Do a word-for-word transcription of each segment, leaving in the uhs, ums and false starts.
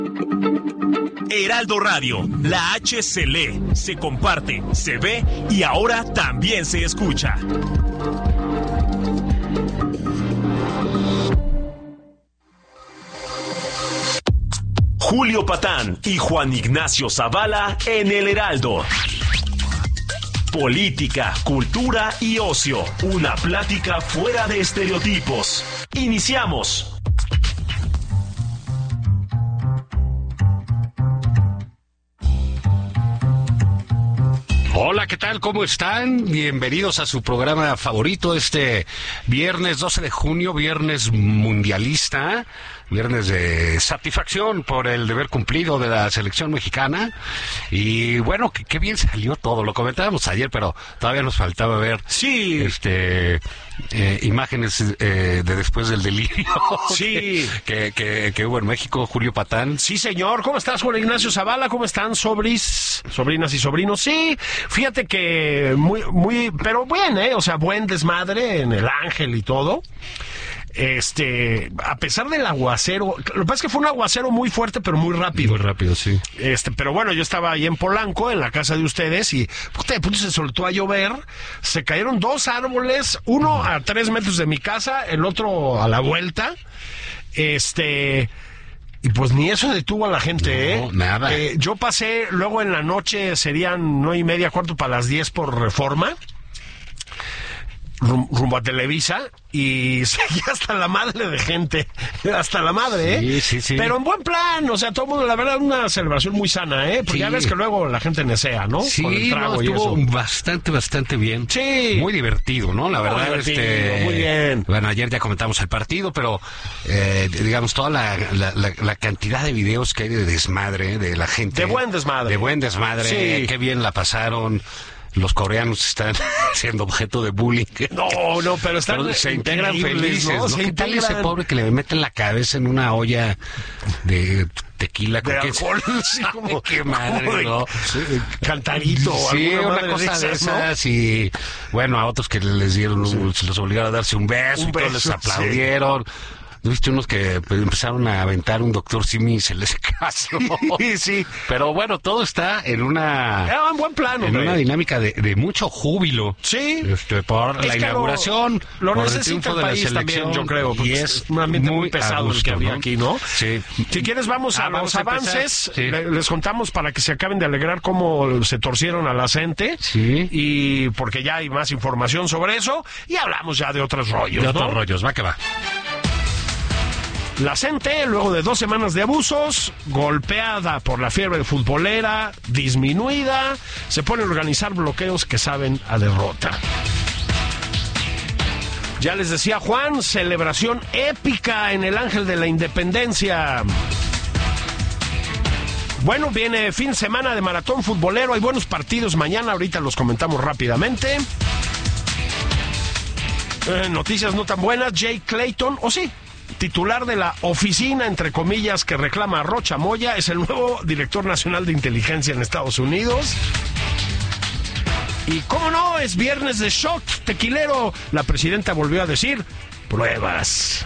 Heraldo Radio, la H se lee, se comparte, se ve y ahora también se escucha. Julio Patán y Juan Ignacio Zavala en el Heraldo. Política, cultura y ocio. Una plática fuera de estereotipos. Iniciamos. Hola, ¿qué tal? ¿Cómo están? Bienvenidos a su programa favorito este viernes doce de junio, viernes mundialista, viernes de satisfacción por el deber cumplido de la selección mexicana. Y bueno, qué, qué bien salió todo. Lo comentábamos ayer, pero todavía nos faltaba ver sí. este eh, imágenes eh, de después del delirio sí. que, que, que hubo en México. Julio Patán. Sí, señor. ¿Cómo estás, Juan Ignacio Zavala? ¿Cómo están, sobris, sobrinas y sobrinos? Sí, fíjate que muy, muy, pero bien, ¿eh? O sea, buen desmadre en el Ángel y todo. Este, a pesar del aguacero, lo que pasa es que fue un aguacero muy fuerte, pero muy rápido. Muy rápido, sí. Este, pero bueno, yo estaba ahí en Polanco, en la casa de ustedes, y puta, de pronto se soltó a llover, se cayeron dos árboles, uno a tres metros de mi casa, el otro a la vuelta, este... Y pues ni eso detuvo a la gente, no, ¿eh? nada. Eh, yo pasé, luego en la noche serían nueve y media, cuarto para las diez por Reforma, rum, rumbo a Televisa, y seguía hasta la madre de gente, hasta la madre, ¿eh? Sí, sí, sí. Pero en buen plan, o sea, todo el mundo, la verdad, una celebración muy sana, ¿eh? Porque sí. ya ves que luego la gente nesea, ¿no? Sí, con el trago no, y estuvo eso. bastante, bastante bien. Sí. Muy divertido, ¿no? La Muy verdad, divertido, este... muy bien. Bueno, ayer ya comentamos el partido, pero, eh, digamos, toda la, la, la, la cantidad de videos que hay de desmadre, de la gente. De buen desmadre. De buen desmadre. Sí. Qué bien la pasaron. Los coreanos están siendo objeto de bullying. No, no, pero están pero se integran felices, ¿no? ¿no? Se ¿Qué integran... tal ese pobre que le meten la cabeza en una olla de tequila? De con alcohol, sí, como... Qué madre, como de, ¿no? Sí, cantarito o sí, alguna una madre cosa de de esas, ¿no? esas, y bueno, a otros que les dieron, sí. Se los obligaron a darse un beso, un y todos beso, les aplaudieron. Sí. ¿Viste unos que pues, empezaron a aventar un doctor Simi y se les casó? Sí, sí. Pero bueno, todo está en una... Era un buen plano, En hombre. una dinámica de, de mucho júbilo. Sí. Este, por es la inauguración. Lo, lo por necesita el, el país también, yo creo. Y es un ambiente muy, muy pesado gusto, el que había ¿no? aquí, ¿no? Sí. Si quieres, vamos a ah, los vamos a avances. Sí. Le, les contamos para que se acaben de alegrar cómo se torcieron a la gente. Sí. Y porque ya hay más información sobre eso. Y hablamos ya de otros rollos, De ¿no? otros rollos, va que va. La gente, luego de dos semanas de abusos, golpeada por la fiebre futbolera, disminuida, se pone a organizar bloqueos que saben a derrota. Ya les decía Juan, celebración épica en el Ángel de la Independencia. Bueno, viene fin de semana de maratón futbolero, hay buenos partidos mañana, ahorita los comentamos rápidamente. Eh, noticias no tan buenas, Jay Clayton, o sí, titular de la oficina, entre comillas, que reclama a Rocha Moya, es el nuevo director nacional de inteligencia en Estados Unidos. Y cómo no, es viernes de shot tequilero. La presidenta volvió a decir, pruebas.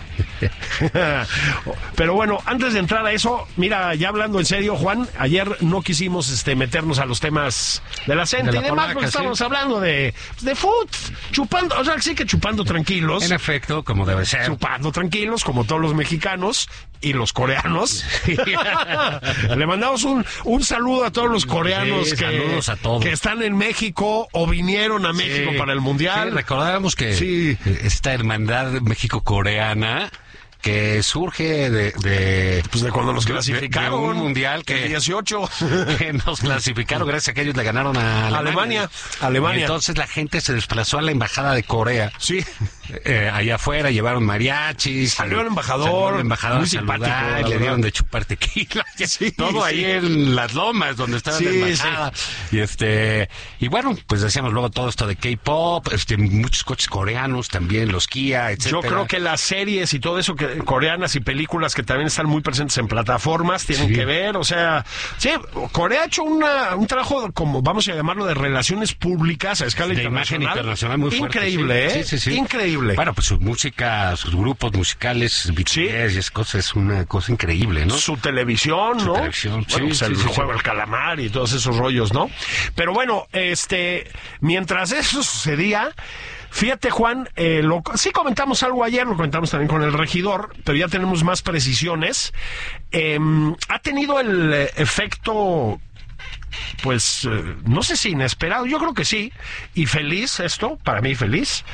Pero bueno, antes de entrar a eso, mira, ya hablando en serio, Juan, ayer no quisimos este meternos a los temas de la gente de y la demás, polaca, porque sí. estábamos hablando de, de foot, chupando, o sea, sí que chupando tranquilos. En efecto, como debe ser. Chupando tranquilos, como todos los mexicanos y los coreanos. Le mandamos un, un saludo a todos los coreanos sí, que, saludos a todos. que están en México o vinieron a México sí, para el Mundial. Sí, recordábamos que sí. esta hermandad México-coreana que surge de, de pues de cuando nos clasificaron de, de un mundial que dieciocho que nos clasificaron gracias a que ellos le ganaron a Alemania. Alemania, Alemania. Y entonces la gente se desplazó a la embajada de Corea. Sí. Eh, allá afuera llevaron mariachis. Salió el embajador. Salió el embajador muy a saludar, simpático, le dieron de chupar tequila. Sí, todo sí. ahí en las lomas donde estaba sí, la embajada. Sí. Y este y bueno, pues decíamos luego todo esto de K-pop, este muchos coches coreanos también, los Kia, etcétera. Yo creo que las series y todo eso que coreanas y películas que también están muy presentes en plataformas tienen sí. que ver, o sea, sí, Corea ha hecho una, un trabajo como vamos a llamarlo de relaciones públicas a escala de internacional, imagen internacional muy fuerte. increíble, Sí. ¿eh? Sí, sí, sí. Increíble. increíble. Bueno, pues su música, sus grupos musicales, B T S y esas cosas, es una cosa increíble, ¿no? Su televisión, Su ¿no? televisión, bueno, sí, pues sí, el sí, juego sí. del calamar y todos esos rollos, ¿no? Pero bueno, este, mientras eso sucedía, fíjate, Juan, eh, lo, sí comentamos algo ayer, lo comentamos también con el regidor, pero ya tenemos más precisiones. Eh, ha tenido el eh, efecto, pues, eh, no sé si inesperado, yo creo que sí, y feliz esto, para mí feliz,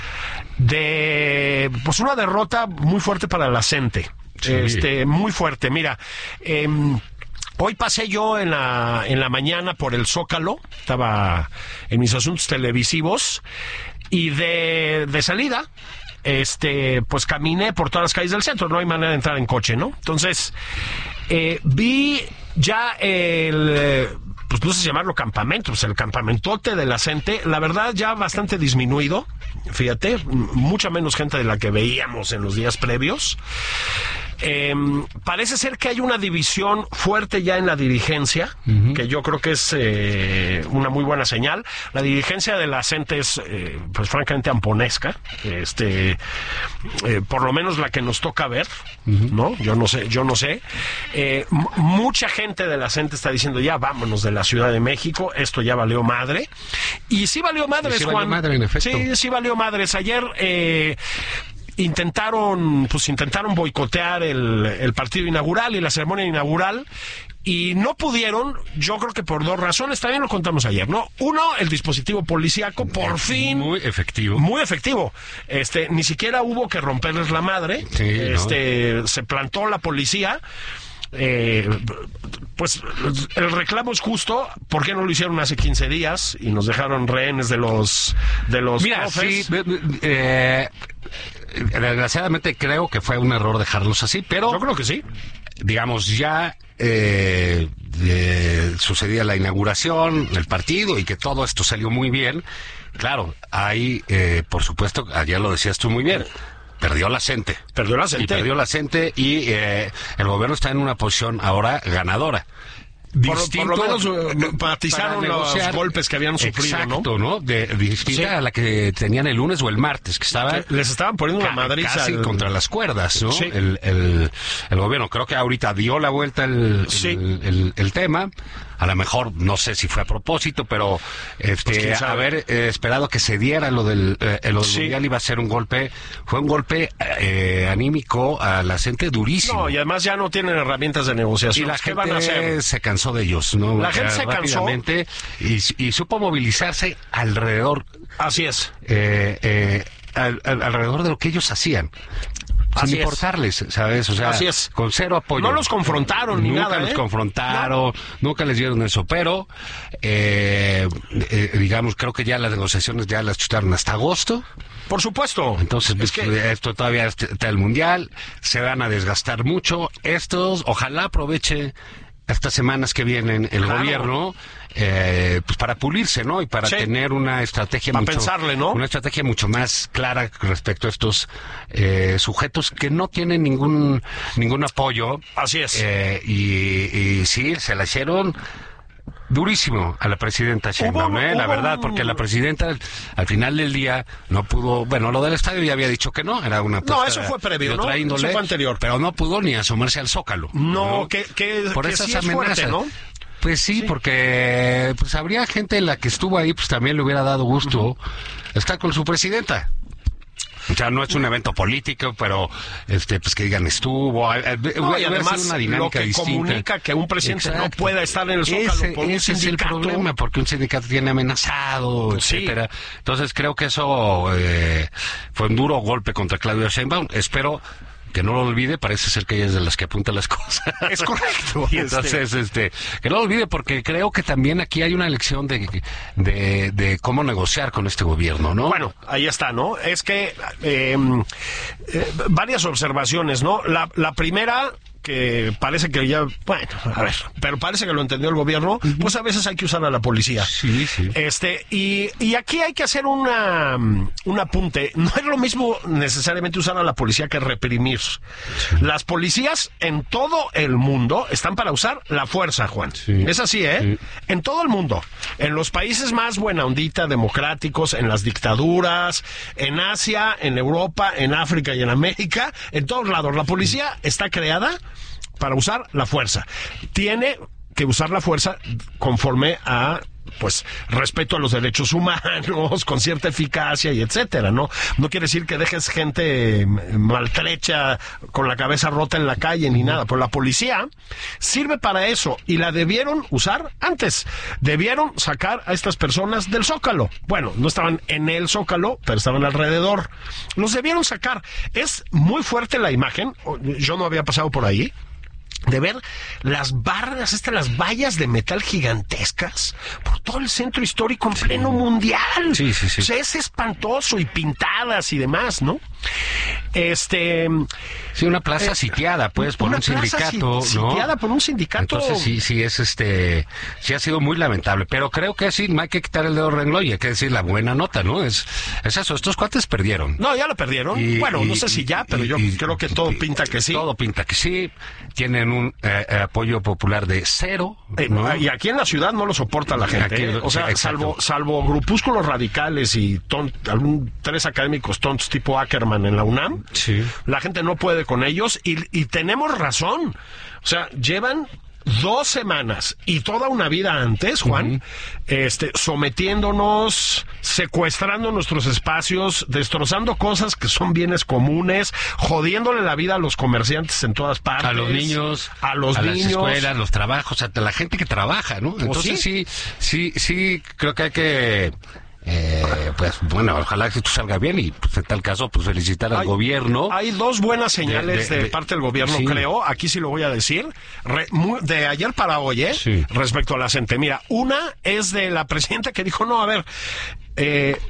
de, pues, una derrota muy fuerte para la gente. Sí. Este, muy fuerte. Mira, eh, hoy pasé yo en la, en la mañana por el Zócalo, estaba en mis asuntos televisivos, y de, de salida, este, pues caminé por todas las calles del centro, no hay manera de entrar en coche, ¿no? Entonces, eh, vi ya el, eh, pues no sé si llamarlo campamento, pues el campamentote de la gente, la verdad ya bastante disminuido, fíjate, mucha menos gente de la que veíamos en los días previos. Eh, parece ser que hay una división fuerte ya en la dirigencia, uh-huh. que yo creo que es eh, una muy buena señal. La dirigencia de la gente es, eh, pues francamente, amponesca, este, eh, por lo menos la que nos toca ver, uh-huh. ¿no? Yo no sé, yo no sé. Eh, m- mucha gente de la gente está diciendo ya vámonos de la Ciudad de México, esto ya valió madre. Y sí valió madres, sí Juan. Valió madre, en efecto. Sí, sí valió madres. Ayer eh, intentaron, pues intentaron boicotear el, el partido inaugural y la ceremonia inaugural, y no pudieron, yo creo que por dos razones, también lo contamos ayer, ¿no? Uno, el dispositivo policíaco, por fin. Muy efectivo. Muy efectivo. Este, ni siquiera hubo que romperles la madre. Sí, este, ¿no? Se plantó la policía. Eh, pues el reclamo es justo. ¿Por qué no lo hicieron hace quince días y nos dejaron rehenes de los de los Mira, profes? sí, eh, desgraciadamente creo que fue un error dejarlos así, pero Yo creo que sí. digamos ya eh, eh, sucedía la inauguración, el partido, y que todo esto salió muy bien. Claro, hay, eh, por supuesto, ayer lo decías tú muy bien, perdió la gente. Perdió la Y gente. perdió la gente y eh, el gobierno está en una posición ahora ganadora. Por, Distinto, por lo menos uh, matizaron los golpes que habían sufrido, exacto, ¿no? ¿no? De, distinta Sí. a la que tenían el lunes o el martes, que estaba... Les estaban poniendo una ca- madriza. Casi al- contra las cuerdas, ¿no? Sí. El, el, el gobierno creo que ahorita dio la vuelta el, Sí. el, el, el tema. A lo mejor, no sé si fue a propósito, pero este Pues, quién sabe. haber eh, esperado que se diera lo del, eh, lo del Sí. mundial iba a ser un golpe, fue un golpe eh, anímico a la gente durísimo. No, y además ya no tienen herramientas de Y negociación. la ¿Qué gente van a hacer? se cansó de ellos, ¿no? La gente se cansó. Rápidamente, y, y supo movilizarse alrededor, Así es. eh, eh, al- al- alrededor de lo que ellos hacían. Así Sin es. importarles, ¿sabes? O sea, Así es. con cero apoyo. No los confrontaron ni nunca nada, los ¿eh? confrontaron, nunca les dieron eso, pero, eh, eh, digamos, creo que ya las negociaciones ya las chutaron hasta agosto. Por supuesto. Entonces, es pues, que esto todavía está el mundial, se van a desgastar mucho. Estos, ojalá aproveche estas semanas que vienen el Claro. gobierno, eh, pues para pulirse, ¿no? Y para Sí. tener una estrategia Para mucho, pensarle, ¿no? una estrategia mucho más clara respecto a estos eh, sujetos que no tienen ningún ningún apoyo. Así es. Eh, y, y sí, se la hicieron durísimo a la presidenta Sheinbaum, Hubo- ¿eh? La hubo verdad, un- porque la presidenta al, al final del día no pudo, bueno, lo del estadio ya había dicho que no, era una No, apuesta eso fue previo, de ¿no? otra índole, Eso fue anterior. pero no pudo ni asomarse al Zócalo. No, que- que- por que esas sí es amenazas. fuerte, ¿no? Pues sí, porque pues habría gente en la que estuvo ahí, pues también le hubiera dado gusto estar con su presidenta. O sea, no es un evento político, pero este pues que digan estuvo. eh, eh, No, y hubiera sido además una lo dinámica que distinta. comunica que un presidente no Exacto. pueda estar en el Zócalo Ese, por un ese es el sindicato. problema, porque un sindicato tiene amenazado, Sí. etcétera. Entonces creo que eso eh, fue un duro golpe contra Claudia Sheinbaum. Espero que no lo olvide, parece ser que ella es de las que apunta las cosas. Es correcto. Y entonces, este, que no lo olvide, porque creo que también aquí hay una lección de, de, de cómo negociar con este gobierno, ¿no? Bueno, ahí está, ¿no? Es que eh, eh, varias observaciones, ¿no? La, la primera, que parece que ya, bueno, a ver, pero parece que lo entendió el gobierno, uh-huh. pues a veces hay que usar a la policía. Sí, sí. Este, y, y aquí hay que hacer una, un apunte. No es lo mismo necesariamente usar a la policía que reprimir. Sí. Las policías en todo el mundo están para usar la fuerza, Juan. Sí. Es así, ¿eh? Sí. En todo el mundo. En los países más buena ondita, democráticos, en las dictaduras, en Asia, en Europa, en África y en América, en todos lados. La policía está creada para usar la fuerza. Tiene que usar la fuerza conforme a, pues, respeto a los derechos humanos, con cierta eficacia y etcétera, ¿no? No quiere decir que dejes gente maltrecha con la cabeza rota en la calle ni nada, pero la policía sirve para eso y la debieron usar antes. Debieron sacar a estas personas del Zócalo. Bueno, no estaban en el Zócalo, pero estaban alrededor. Los debieron sacar. Es muy fuerte la imagen. Yo no había pasado por ahí. De ver las barras, estas las vallas de metal gigantescas por todo el centro histórico en pleno sí. mundial. Sí, sí, sí. O sea, es espantoso, y pintadas y demás, ¿no? Este... Sí, una plaza eh, sitiada, pues, por un sindicato, si, ¿no? Sitiada por un sindicato. Entonces, sí, sí, es este... Sí ha sido muy lamentable, pero creo que sí, no hay que quitar el dedo renglón y hay que decir la buena nota, ¿no? Es, es eso, estos cuates perdieron. No, ya lo perdieron. Y, bueno, y, no sé si ya, pero y, yo y, creo que todo y, pinta que sí. Todo pinta que sí. Tienen un eh, apoyo popular de cero, ¿no? Eh, y aquí en la ciudad no lo soporta la gente. Aquí, eh. O sea, sí, salvo salvo grupúsculos radicales y ton, algún tres académicos tontos tipo Ackerman en la UNAM, sí. la gente no puede con ellos y, y tenemos razón. O sea, llevan dos semanas y toda una vida antes, Juan, uh-huh. este, sometiéndonos, secuestrando nuestros espacios, destrozando cosas que son bienes comunes, jodiéndole la vida a los comerciantes en todas partes. A los niños, a los a niños, las escuelas, los trabajos, a la gente que trabaja, ¿no? Entonces sí, sí, sí, sí creo que hay que... Eh, pues bueno, ojalá que esto salga bien y pues, en tal caso pues felicitar al hay, gobierno. Hay dos buenas señales de, de, de, de parte del gobierno, sí. creo, aquí sí lo voy a decir, Re, muy, de ayer para hoy, ¿eh? Sí. Respecto a la gente. Mira, una es de la presidenta que dijo, no, a ver, eh,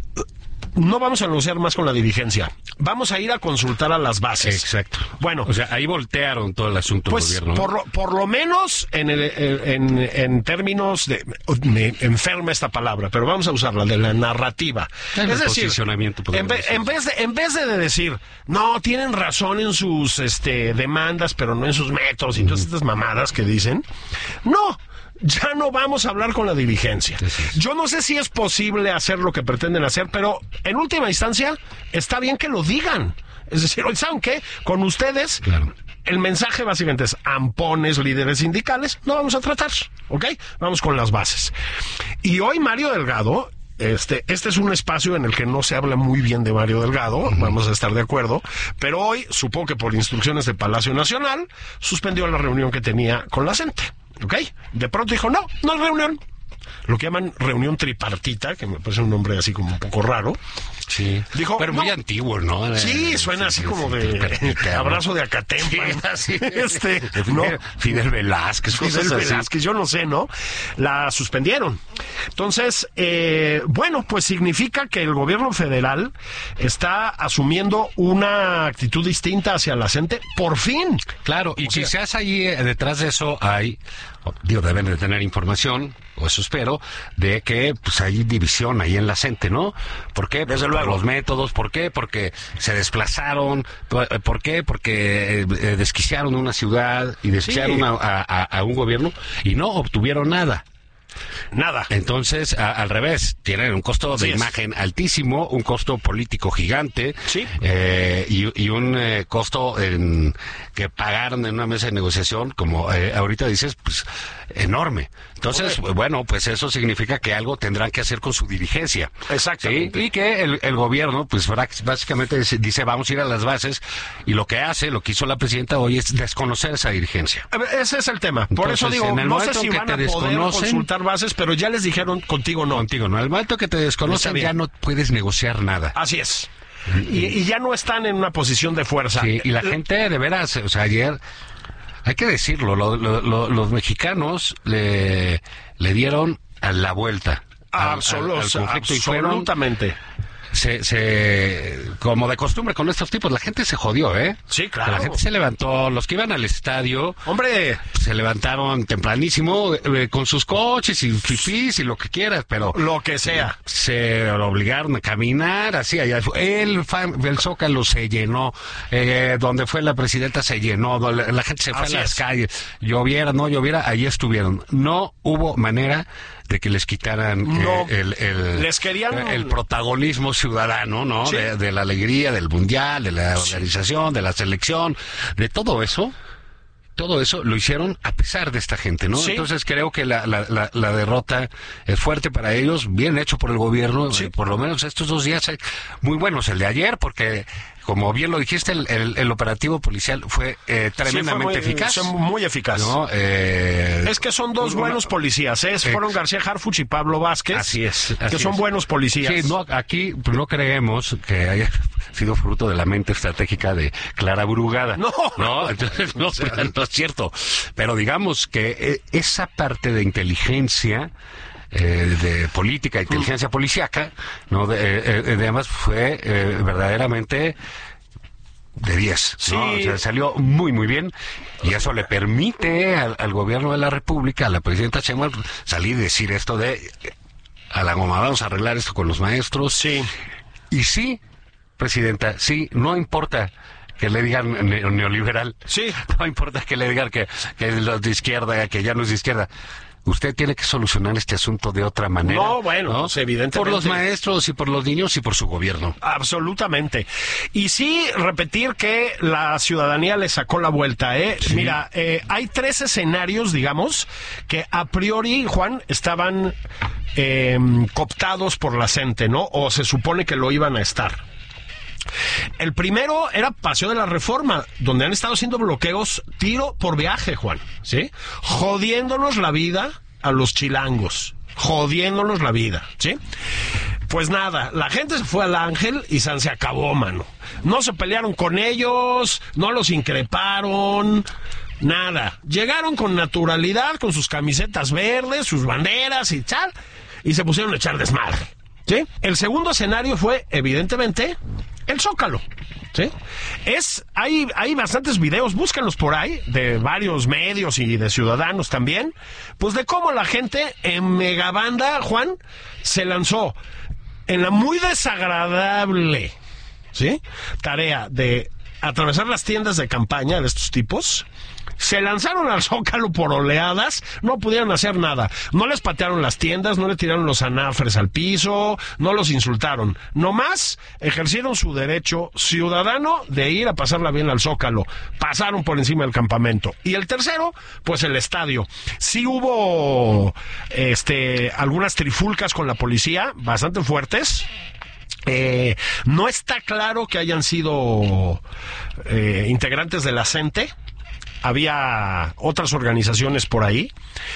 no vamos a negociar más con la dirigencia, vamos a ir a consultar a las bases. Exacto. Bueno, o sea, ahí voltearon todo el asunto pues, del gobierno. Por lo, por lo menos en, el, en, en términos de... Me enferma esta palabra, pero vamos a usarla, de la narrativa. El es decir, posicionamiento, en, ve, en, vez de, en vez de decir, no, tienen razón en sus este, demandas, pero no en sus métodos, y todas estas mamadas que dicen, no. Ya no vamos a hablar con la dirigencia. Yo no sé si es posible hacer lo que pretenden hacer, pero en última instancia está bien que lo digan. Es decir, ¿saben qué? Con ustedes, claro. El mensaje básicamente es ampones, líderes sindicales, no vamos a tratar, ¿ok? Vamos con las bases. Y hoy Mario Delgado... Este, este es un espacio en el que no se habla muy bien de Mario Delgado, uh-huh. vamos a estar de acuerdo, pero hoy, supongo que por instrucciones de Palacio Nacional, suspendió la reunión que tenía con la gente, ¿ok? De pronto dijo, no, no hay reunión. Lo que llaman reunión tripartita, que me parece un nombre así como un poco raro. Sí, dijo, pero muy no. antiguo, ¿no? Sí, suena así como de abrazo de Acatempa. Sí, este, ¿no? Fidel Velázquez, Fidel Velázquez, yo no sé, ¿no? La suspendieron. Entonces, eh, bueno, pues significa que el gobierno federal está asumiendo una actitud distinta hacia la gente, por fin. Claro, y o sea, quizás allí detrás de eso hay, digo, deben de tener información, o eso espero, de que pues hay división ahí en la gente, ¿no? ¿Por qué? Pues, por los métodos, ¿por qué? Porque se desplazaron, ¿por qué? Porque eh, desquiciaron una ciudad y desquiciaron sí. a, a, a un gobierno y no obtuvieron nada. Nada. Entonces, a, al revés, tienen un costo de sí imagen altísimo, un costo político gigante, sí. eh, y, y un eh, costo en, que pagaron en una mesa de negociación, como eh, ahorita dices, pues enorme. Entonces, okay. bueno, pues eso significa que algo tendrán que hacer con su dirigencia. Exactamente. ¿Sí? Y que el, el gobierno, pues básicamente dice, vamos a ir a las bases, y lo que hace, lo que hizo la presidenta hoy es desconocer esa dirigencia. Ese es el tema. Por Entonces, eso digo, no sé si van a poder desconocen, consultar bases, pero ya les dijeron contigo no. Contigo no. Al momento que te desconocen ya no puedes negociar nada. Así es. Y, y ya no están en una posición de fuerza. Sí, y la gente de veras, o sea, ayer, hay que decirlo, lo, lo, lo, los mexicanos le, le dieron a la vuelta al, Absolut, al, al conflicto absolutamente. Y fueron, se, se, como de costumbre con estos tipos, la gente se jodió, ¿eh? Sí, claro. La gente se levantó, los que iban al estadio, hombre, se levantaron tempranísimo eh, con sus coches y fifís y lo que quieras, pero lo que sea. Se obligaron a caminar, así allá. El, el Zócalo se llenó, eh, donde fue la presidenta se llenó, la, la gente se fue así a las es. calles, lloviera, no lloviera, ahí estuvieron. No hubo manera de que les quitaran no, eh, el, el, les querían... el protagonismo ciudadano, ¿no? Sí. De, de la alegría, del mundial, de la organización, sí. de la selección, de todo eso. Todo eso lo hicieron a pesar de esta gente, ¿no? Sí. Entonces creo que la, la, la, la derrota es fuerte para ellos, bien hecho por el gobierno, sí. eh, por lo menos estos dos días eh, muy buenos, el de ayer, porque como bien lo dijiste, el, el, el operativo policial fue eh, tremendamente sí, fue muy, eficaz. Fue muy eficaz. ¿No? Eh, es que son dos una, buenos policías, ¿eh? Fueron García Harfuch y Pablo Vázquez. Así es. Así que son es. buenos policías. Sí, no, aquí no creemos que haya sido fruto de la mente estratégica de Clara Brugada. No, no, entonces no, no es cierto. Pero digamos que esa parte de inteligencia, eh, de política, inteligencia policíaca, no, de, eh, de, además fue eh, verdaderamente de diez, sí. ¿no? O sea, salió muy, muy bien, y eso le permite al, al gobierno de la República, a la presidenta Sheinbaum, salir y decir esto de a la goma, vamos a arreglar esto con los maestros. Sí. Y sí, presidenta, sí, no importa que le digan ne neoliberal, sí. no importa que le digan que, que los de izquierda, que ya no es de izquierda. Usted tiene que solucionar este asunto de otra manera. No, bueno, ¿no? Pues evidentemente. Por los maestros y por los niños y por su gobierno. Absolutamente. Y sí, repetir que la ciudadanía le sacó la vuelta, ¿eh? Sí. Mira, eh, hay tres escenarios, digamos, que a priori, Juan, estaban eh, cooptados por la gente, ¿no? O se supone que lo iban a estar. El primero era Paseo de la Reforma, donde han estado haciendo bloqueos tiro por viaje, Juan, ¿sí? Jodiéndonos la vida a los chilangos, jodiéndonos la vida, ¿sí? Pues nada, la gente se fue al Ángel y San se acabó, mano. No se pelearon con ellos, no los increparon, nada. Llegaron con naturalidad, con sus camisetas verdes, sus banderas y tal, y se pusieron a echar desmadre, ¿sí? El segundo escenario fue, evidentemente, el Zócalo, ¿sí? Es, hay, hay bastantes videos, búsquenlos por ahí, de varios medios y de ciudadanos también, pues de cómo la gente en megabanda, Juan, se lanzó en la muy desagradable, ¿sí?, tarea de atravesar las tiendas de campaña de estos tipos. Se lanzaron al Zócalo por oleadas, no pudieron hacer nada. No les patearon las tiendas, no le tiraron los anafres al piso, no los insultaron. Nomás ejercieron su derecho ciudadano de ir a pasarla bien al Zócalo. Pasaron por encima del campamento. Y el tercero, pues el estadio. Sí hubo este, algunas trifulcas con la policía, bastante fuertes. Eh, no está claro que hayan sido eh, integrantes de la CENTE. Había otras organizaciones por ahí.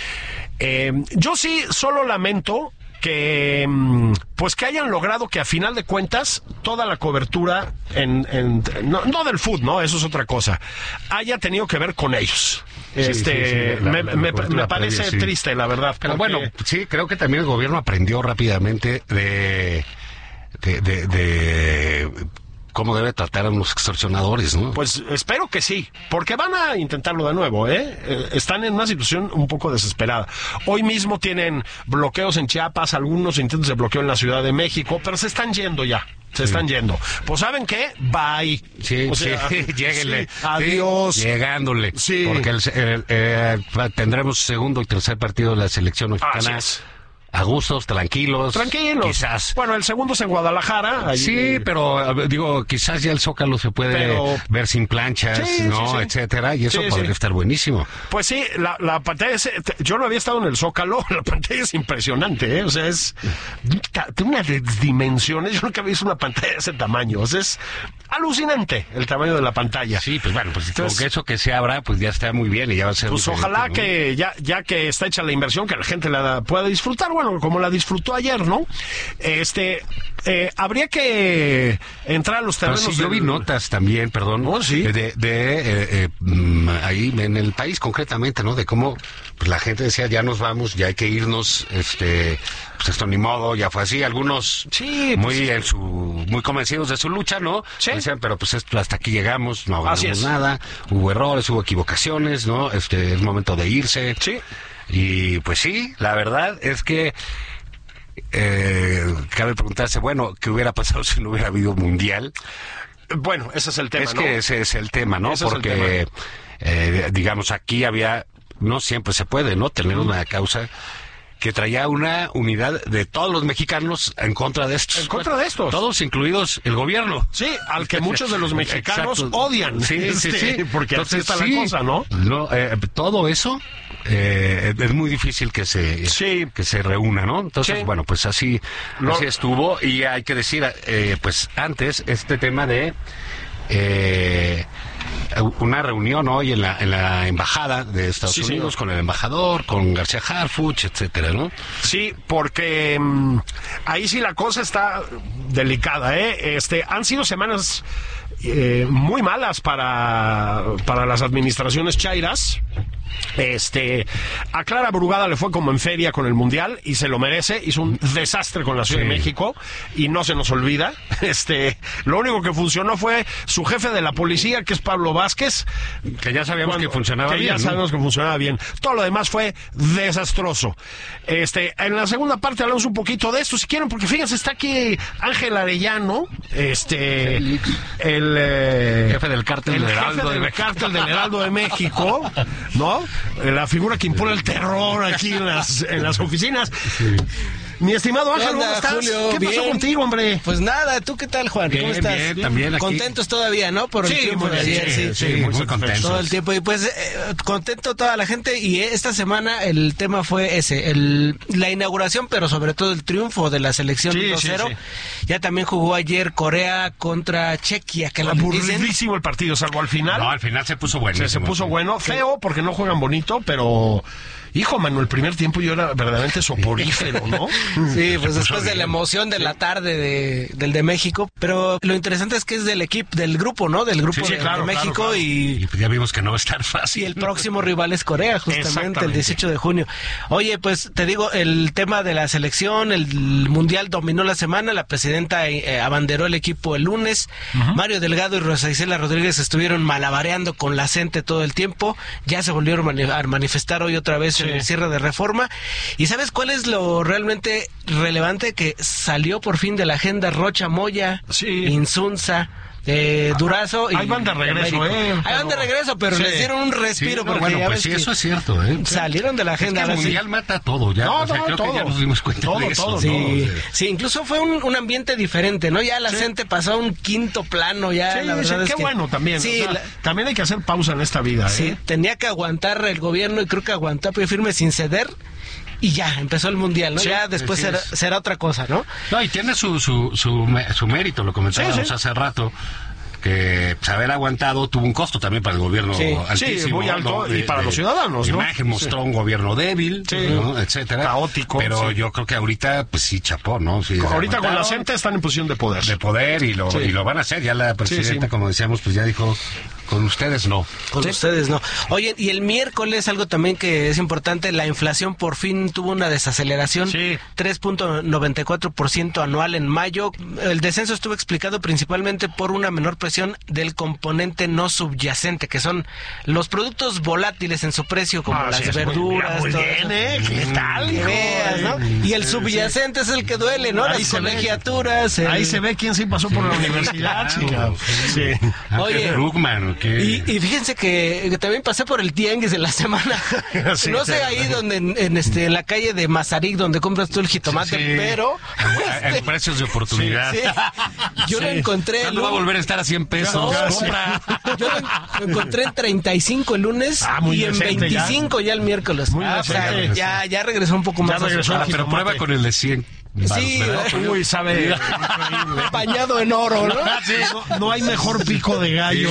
Eh, yo sí solo lamento que pues que hayan logrado que a final de cuentas toda la cobertura en, en no, no del fútbol, no, eso es otra cosa, haya tenido que ver con ellos. Sí, este sí, sí, la, me, la me, me parece previa, sí. triste, la verdad. Pero porque... bueno, sí, creo que también el gobierno aprendió rápidamente de de, de, de cómo debe tratar a los extorsionadores, ¿no? Pues espero que sí, porque van a intentarlo de nuevo, ¿eh? eh están en una situación un poco desesperada. Hoy mismo tienen bloqueos en Chiapas, algunos intentos de bloqueo en la Ciudad de México, pero se están yendo ya. Se sí. están yendo. Pues ¿saben qué? Bye. Sí, o sea, sí, lléguenle. Sí, adiós. Sí, llegándole. Sí. Porque el, el, eh, tendremos segundo y tercer partido de la selección mexicana. A gustos, tranquilos. Tranquilos. Quizás. Bueno, el segundo es en Guadalajara. Ahí... Sí, pero digo, quizás ya el Zócalo se puede pero... ver sin planchas, sí, ¿no? Sí, sí. Etcétera, y eso sí, podría sí. estar buenísimo. Pues sí, la, la pantalla es... Yo no había estado en el Zócalo, la pantalla es impresionante, ¿eh? O sea, es... Tiene unas dimensiones, yo nunca había visto una pantalla de ese tamaño, o sea, es alucinante el tamaño de la pantalla. Sí, pues bueno, pues Entonces, con eso que se abra, pues ya está muy bien y ya va a ser... Pues ojalá, ¿no?, que ya, ya que está hecha la inversión, que la gente la pueda disfrutar, bueno, como la disfrutó ayer, ¿no? Este, eh, habría que entrar a los terrenos... Pero sí, yo del... vi notas también, perdón, oh, ¿sí? de, de, de eh, eh, ahí en el país concretamente, ¿no? De cómo pues la gente decía, ya nos vamos, ya hay que irnos, este, pues esto ni modo, ya fue así. Algunos sí, muy pues, en su, muy convencidos de su lucha, ¿no? Sí. Decían, pero pues esto, hasta aquí llegamos, no Así ganamos es. nada, hubo errores, hubo equivocaciones, ¿no? Este, es momento de irse. Sí. Y pues sí, la verdad es que eh, cabe preguntarse, bueno, ¿qué hubiera pasado si no hubiera habido mundial? Bueno, ese es el tema, Es ¿no? que ese es el tema, ¿no? Ese es el Porque, eh, digamos, aquí había, no siempre se puede, ¿no? Tener una causa que traía una unidad de todos los mexicanos en contra de estos. En contra de estos. Todos, incluidos el gobierno. Sí, al que muchos de los mexicanos Exacto. odian. Sí, sí, Este, sí. Porque así Entonces, está sí, la cosa, ¿no? no, eh, todo eso eh, es muy difícil que se Sí. que se reúna, ¿no? Entonces, Sí. bueno, pues así, No. así estuvo. Y hay que decir, eh, pues antes, este tema de... Eh, una reunión hoy en la en la embajada de Estados Sí, Unidos señor. con el embajador, con García Harfuch, etcétera, ¿no? Sí, porque mm, ahí sí la cosa está delicada, ¿eh? Este, han sido semanas eh, muy malas para, para las administraciones chairas. Este, a Clara Brugada le fue como en feria con el Mundial y se lo merece, hizo un desastre con la Ciudad Sí. de México y no se nos olvida. Este, lo único que funcionó fue su jefe de la policía, que es Pablo Vázquez, Que ya sabíamos cuando- que funcionaba que bien, ya ¿no? sabemos que funcionaba bien. Todo lo demás fue desastroso. Este, en la segunda parte hablamos un poquito de esto, si quieren, porque fíjense, está aquí Ángel Arellano, este, el eh, Jefe del cártel el del jefe Heraldo de del México. cártel del Heraldo de México, ¿no? La figura que impone el terror aquí en las, en las oficinas. Mi estimado ¿Qué Ángel, ¿cómo onda, estás? Julio? ¿Qué pasó Bien. contigo, hombre? Pues nada, ¿tú qué tal, Juan? Bien, ¿Cómo estás? bien, también aquí. Contentos todavía, ¿no? Por el Sí, triunfo muy de bien, ayer, sí, sí. sí, muy muy contentos. satisfecho. Todo el tiempo. Y pues, eh, contento toda la gente. Y esta semana el tema fue ese, el, la inauguración, pero sobre todo el triunfo de la selección Sí, dos cero. sí, Ya también jugó ayer Corea contra Chequia, que la dicen. Aburridísimo el partido, salvo al final. No, al final se puso bueno. Se, se puso bueno, feo porque no juegan bonito, pero hijo, mano, el primer tiempo yo era verdaderamente soporífero, ¿no? Sí, pues puso después de bien. la emoción de la tarde de, del de México, pero lo interesante es que es del equipo, del grupo, ¿no? Del grupo Sí, sí, de, claro, de México claro, claro. y Y pues ya vimos que no va a estar fácil. Y el próximo rival es Corea, justamente, Exactamente. el dieciocho de junio. Oye, pues te digo, el tema de la selección, el Mundial dominó la semana, la presidenta eh, abanderó el equipo el lunes, Mario Delgado y Rosa Isela Rodríguez estuvieron malabareando con la gente todo el tiempo, ya se volvieron mani- a manifestar hoy otra vez en Sí. el cierre de Reforma. ¿Y sabes cuál es lo realmente relevante? Que salió por fin de la agenda Rocha Moya, Sí. Insunza, eh, Durazo y Ahí van de regreso, Américo. ¿eh? Ahí van de Pero- regreso, pero Sí. les dieron un Sí, respiro no, porque bueno, ya pues ves sí, que eso es cierto, ¿eh? salieron de la Es que agenda. el ahora sí. mundial mata todo, ya. No, o sea, no, creo todo. que ya nos dimos cuenta Todo, de eso. todo, ¿no? Sí, O sea, sí, incluso fue un, un ambiente diferente, ¿no? Ya la gente pasó a un quinto plano, ya Sí, la verdad sí, es qué que- bueno también. Sí, o sea, la- también hay que hacer pausa en esta vida, ¿eh? sí, tenía que aguantar el gobierno y creo que aguantó a pie firme sin ceder y ya, empezó el mundial, ¿no? Sí, ya después así será, es. será otra cosa, ¿no? No, y tiene su, su, su, me- su mérito, lo comentábamos Sí, sí. hace rato, que pues, haber aguantado tuvo un costo también para el gobierno Sí, altísimo. sí, muy alto, y para los ciudadanos, ¿no? Imagen mostró un gobierno débil, Sí. ¿no? etcétera. Caótico, Pero sí. yo creo que ahorita, pues sí, chapó, ¿no? Sí, Ahorita con la aguantaron gente están en posición de poder. de poder y lo, Sí. y lo van a hacer. Ya la presidenta, sí. como decíamos, pues ya dijo, con ustedes no. Con ustedes no. Oye, y el miércoles algo también que es importante, la inflación por fin tuvo una desaceleración, Sí. tres punto noventa y cuatro por ciento anual en mayo. El descenso estuvo explicado principalmente por una menor presión del componente no subyacente, que son los productos volátiles en su precio, como Ah, las sí, es muy- verduras, muy todo bien, eso. ¿eh? ¿Qué tal, Que hijo? veas, ¿no? Y el subyacente es el que duele, ¿no? Ahí Las se ve. colegiaturas. el- Ahí se ve quién sí pasó por la universidad, chica. Sí. Oye, Krugman, ¿o qué? Y, y fíjense que, que también pasé por el tianguis en la semana. Sí, no sé sí. ahí donde en, en este en la calle de Mazarik donde compras tú el jitomate, Sí. pero En precios de oportunidad. sí, yo lo encontré. ¿Cuándo va a ¿no? volver a estar a cien pesos? No, Compra. Yo lo, en- lo encontré en treinta y cinco el lunes Ah, muy y en decente ya. veinticinco ya, el miércoles. Muy Ah, o sea, decente. ya, ya regresó un poco más. a su- regresó. Ah, pero jitomate. prueba con el de cien. Sí, ¿verdad? Uy, sabe increíble. bañado en oro, ¿no? No, no hay mejor pico de gallo.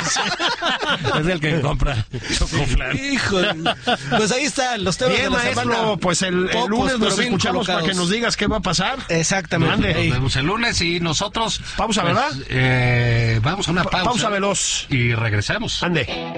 Es el que compra Chocoflan. Híjole. Pues ahí están los temas Bien, de la maestro, semana. pues el, el Pocos, lunes pero nos bien escuchamos para que colocados. nos digas qué va a pasar. Exactamente. Mande. Ey. Nos vemos el lunes y nosotros... Pausa, pues, ¿verdad? eh, vamos a una pausa. Pausa veloz. Y regresamos. Ande.